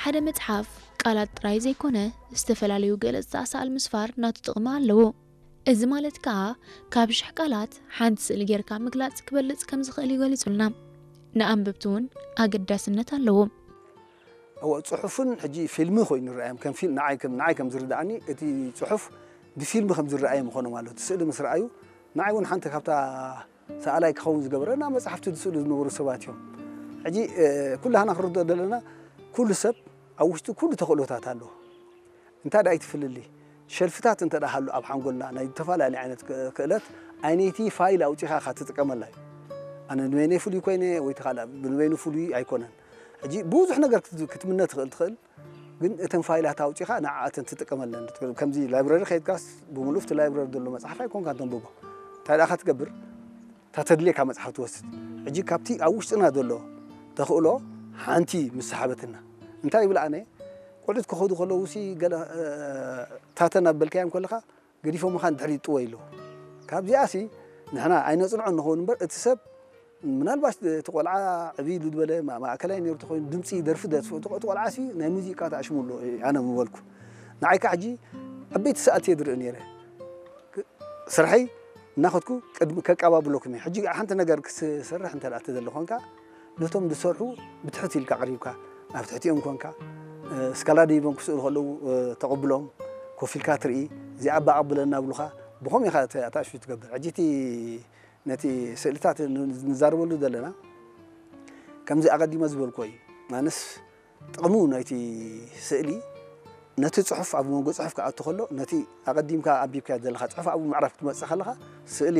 حدا متحف قالت ጥራይ ዘይኮነ ዝተፈላለዩ ገለጻ ሳል ምስፋር ናትጥቅማ ኣለዎ እዚ ማለት ከዓ ካብ ሽሕ ቃላት ሓንቲ ስእሊ ጌርካ ምግላጽ ክበልጽ ከም ዝኽእል ይገልጹልና ንኣንበብቱን ኣገዳስነት ኣለዎ هو صحفن حجي فيلم خوين الرأيم كان فيلم نعاي كم زرداني اتي صحف بفيلم خم زرأي مخونه مالو تسأل مسرأيو نعاي ون حنت خبتا سألاي كخون زجبرنا ما صحفت تسأل نور سباتيهم حجي كلها نخرج دلنا كل سب أوشتو كل تقولتها له انت دايت في اللي شلفتات انت دحلو اب حنقولنا انا تفالى عينت كلت عينيتي فايل او تيخا خاتتقمل لاي انا نويني فولي كوينه ويتخالا بنوينو فولي ايكونن اجي بوزح نجر كتمنه تخل ግን እተን ፋይላት ኣውጪኻ ንዓኣተን ትጥቀመለን ከምዚ ላይብረሪ ኸይድካስ ብሙሉፍቲ ላይብረሪ ዘሎ መጽሓፍ ኣይኮንካ ተንብቦ ታዲያ ክትገብር ታተድልየካ መጽሓፍ ትወስድ ሕጂ ካብቲ ኣብ ውሽጥና ዘሎ ተኽእሎ ሓንቲ ምስ ሰሓበትና እንታይ ይብል ኣነ ቆልዑት ክኸዱ ከለዉ ሲ ገለ ታተን ኣበልካዮም ከለኻ ገዲፎም ኻን ድሕሪ ይጥወ ኢሉ ካብዚኣሲ ንሕና ኣይነፅንዖ ንኸውን እምበር እቲ ሰብ ምናልባት ተቆልዓ ዕቢሉ ዝበለ ማእከላይ ነይሩ ተኾይኑ ድምፂ ደርፊ ተቆልዓሲ ናይ ሙዚቃ ተኣሽሙሉ ኣነ ምበልኩ ንዓይካ ሕጂ ዓበይቲ ሰኣልቲ የድርኢ ነይረ ስርሐይ እናኸድኩ ቅድሚ ከቀባብለኩም እየ ሕጂ ሓንቲ ነገር ክስርሕ እንተ ደኣ ተዘሎ ኮንካ ነቶም ዝሰርሑ ብትሕቲ ኢልካ ቀሪብካ ኣብ ትሕቲኦም ኮንካ እስካላዲቦም ክስእሉ ከለዉ ተቐብሎም ኮፍ ኢልካ ትርኢ እዚኣ ባቐብለና ብሉኻ ብኸመይ ኢኻ ተኣሽፉ ትገብር ሕጂ እቲ ነቲ ስእልታት ንዛረበሉ ዘለና ከምዚ ኣቐዲመ ዝበልኮ እዩ ማንስ ጥቕሙ ናይቲ ስእሊ ነቲ ጽሑፍ ኣብ መንጎ ጽሑፍ ክኣቱ ከሎ ነቲ ኣቐዲምካ ኣቢብካ ዘለኻ ጽሑፍ ኣብ ምዕራፍ ክትመጽእ ከለኻ ስእሊ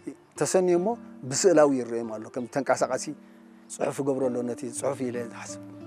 ተሰንዮ እሞ ብስእላዊ ይርአዮም ኣሎ ከም ተንቀሳቓሲ ጽሑፍ ገብረሎ ነቲ ጽሑፍ ኢለ ዝሓስብ